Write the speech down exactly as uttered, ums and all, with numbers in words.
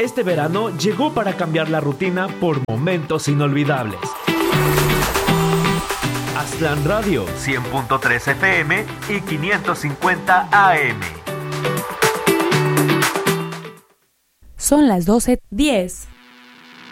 Este verano llegó para cambiar la rutina por momentos inolvidables. Aztlán Radio, cien punto tres F M y quinientos cincuenta A M. Son las doce diez.